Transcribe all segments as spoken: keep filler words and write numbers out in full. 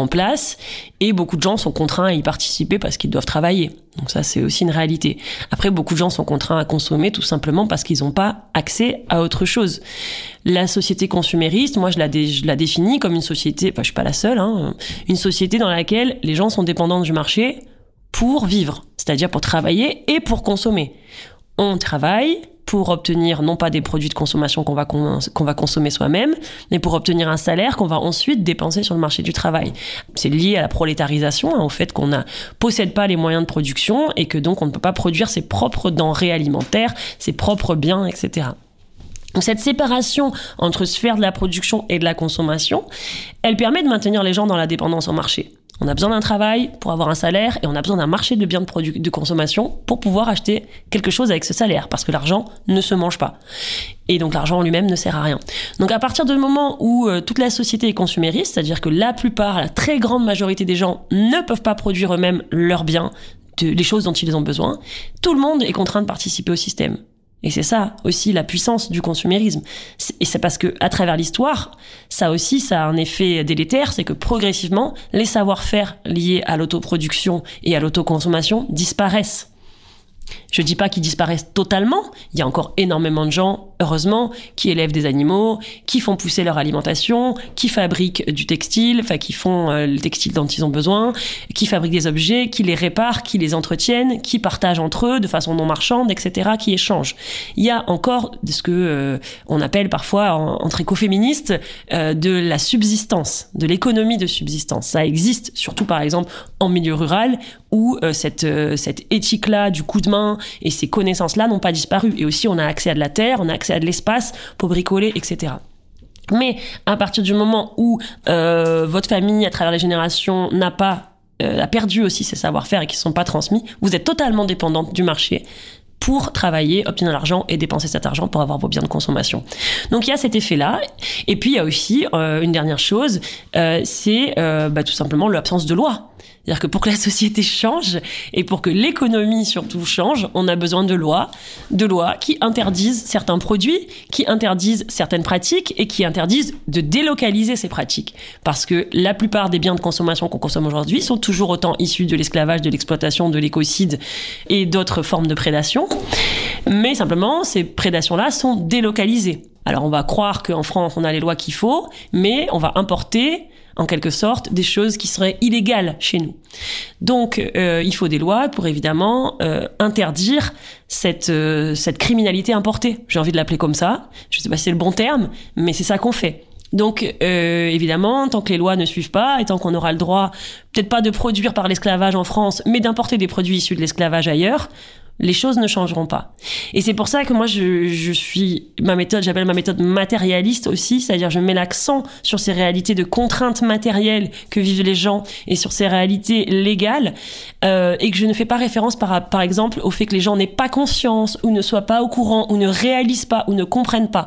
en place, et beaucoup de gens sont contraints à y participer parce qu'ils doivent travailler. Donc ça, c'est aussi une réalité. Après, beaucoup de gens sont contraints à consommer tout simplement parce qu'ils n'ont pas accès à autre chose. La société consumériste, moi, je la, dé- je la définis comme une société, enfin, je suis pas la seule, hein, une société dans laquelle les gens sont dépendants du marché pour vivre, c'est-à-dire pour travailler et pour consommer. On travaille pour obtenir non pas des produits de consommation qu'on va, con- qu'on va consommer soi-même, mais pour obtenir un salaire qu'on va ensuite dépenser sur le marché du travail. C'est lié à la prolétarisation, hein, au fait qu'on ne possède pas les moyens de production et que donc on ne peut pas produire ses propres denrées alimentaires, ses propres biens, et cetera. Donc cette séparation entre sphère de la production et de la consommation, elle permet de maintenir les gens dans la dépendance au marché. On a besoin d'un travail pour avoir un salaire et on a besoin d'un marché de biens de, produ- de consommation pour pouvoir acheter quelque chose avec ce salaire, parce que l'argent ne se mange pas. Et donc l'argent en lui-même ne sert à rien. Donc à partir du moment où euh, toute la société est consumériste, c'est-à-dire que la plupart, la très grande majorité des gens ne peuvent pas produire eux-mêmes leurs biens, de, les choses dont ils ont besoin, tout le monde est contraint de participer au système. Et c'est ça aussi la puissance du consumérisme. Et c'est parce que à travers l'histoire, ça aussi, ça a un effet délétère, c'est que progressivement, les savoir-faire liés à l'autoproduction et à l'autoconsommation disparaissent. Je dis pas qu'ils disparaissent totalement. Il y a encore énormément de gens, heureusement, qui élèvent des animaux, qui font pousser leur alimentation, qui fabriquent du textile, enfin qui font euh, le textile dont ils ont besoin, qui fabriquent des objets, qui les réparent, qui les entretiennent, qui partagent entre eux de façon non marchande, et cetera, qui échangent. Il y a encore ce que euh, on appelle parfois en, entre écoféministes euh, de la subsistance, de l'économie de subsistance. Ça existe surtout par exemple en milieu rural où euh, cette euh, cette éthique-là du coup de main et ces connaissances-là n'ont pas disparu. Et aussi, on a accès à de la terre, on a accès à de l'espace pour bricoler, et cetera. Mais à partir du moment où euh, votre famille, à travers les générations, n'a pas euh, a perdu aussi ses savoir-faire et qui ne sont pas transmis, vous êtes totalement dépendante du marché pour travailler, obtenir l'argent et dépenser cet argent pour avoir vos biens de consommation. Donc il y a cet effet-là. Et puis il y a aussi euh, une dernière chose, euh, c'est euh, bah, tout simplement l'absence de loi. C'est-à-dire que pour que la société change et pour que l'économie surtout change, on a besoin de lois, de lois qui interdisent certains produits, qui interdisent certaines pratiques et qui interdisent de délocaliser ces pratiques. Parce que la plupart des biens de consommation qu'on consomme aujourd'hui sont toujours autant issus de l'esclavage, de l'exploitation, de l'écocide et d'autres formes de prédation. Mais simplement, ces prédations-là sont délocalisées. Alors on va croire qu'en France, on a les lois qu'il faut, mais on va importer en quelque sorte, des choses qui seraient illégales chez nous. Donc, euh, il faut des lois pour évidemment euh, interdire cette, euh, cette criminalité importée. J'ai envie de l'appeler comme ça. Je ne sais pas si c'est le bon terme, mais c'est ça qu'on fait. Donc, euh, évidemment, tant que les lois ne suivent pas et tant qu'on aura le droit, peut-être pas de produire par l'esclavage en France, mais d'importer des produits issus de l'esclavage ailleurs, les choses ne changeront pas. Et c'est pour ça que moi, je, je suis, ma méthode, j'appelle ma méthode matérialiste aussi, c'est-à-dire je mets l'accent sur ces réalités de contraintes matérielles que vivent les gens et sur ces réalités légales, euh, et que je ne fais pas référence par, par exemple au fait que les gens n'aient pas conscience ou ne soient pas au courant ou ne réalisent pas ou ne comprennent pas.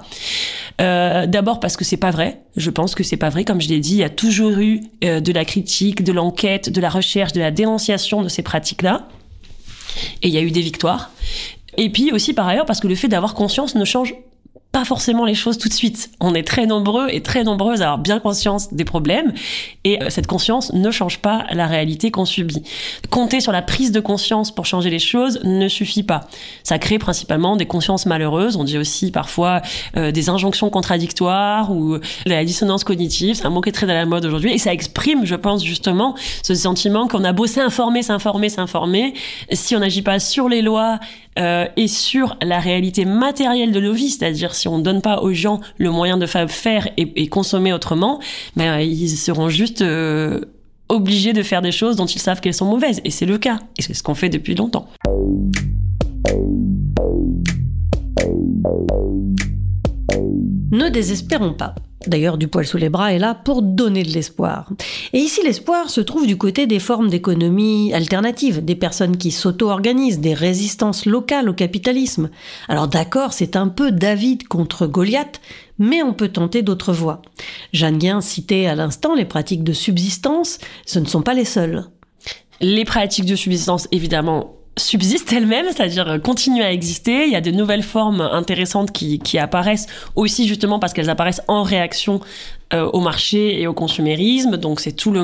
Euh, d'abord parce que c'est pas vrai. Je pense que c'est pas vrai. Comme je l'ai dit, il y a toujours eu euh, de la critique, de l'enquête, de la recherche, de la dénonciation de ces pratiques-là. Et il y a eu des victoires. Et puis aussi par ailleurs parce que le fait d'avoir conscience ne change pas forcément les choses tout de suite. On est très nombreux et très nombreuses à avoir bien conscience des problèmes et cette conscience ne change pas la réalité qu'on subit. Compter sur la prise de conscience pour changer les choses ne suffit pas. Ça crée principalement des consciences malheureuses. On dit aussi parfois euh, des injonctions contradictoires ou la dissonance cognitive. C'est un mot qui est très à la mode aujourd'hui et ça exprime, je pense, justement ce sentiment qu'on a beau s'informer, s'informer, s'informer. Si on n'agit pas sur les lois Euh, et sur la réalité matérielle de nos vies, c'est-à-dire si on ne donne pas aux gens le moyen de faire et, et consommer autrement, ben, ils seront juste euh, obligés de faire des choses dont ils savent qu'elles sont mauvaises. Et c'est le cas. Et c'est ce qu'on fait depuis longtemps. Ne désespérons pas. D'ailleurs, Du Poil sous les bras est là pour donner de l'espoir. Et ici, l'espoir se trouve du côté des formes d'économie alternatives, des personnes qui s'auto-organisent, des résistances locales au capitalisme. Alors d'accord, c'est un peu David contre Goliath, mais on peut tenter d'autres voies. Jeanne Guin citait à l'instant les pratiques de subsistance, ce ne sont pas les seules. Les pratiques de subsistance, évidemment, subsistent elles-mêmes, c'est-à-dire continuent à exister. Il y a de nouvelles formes intéressantes qui, qui apparaissent aussi justement parce qu'elles apparaissent en réaction euh, au marché et au consumérisme. Donc c'est tout le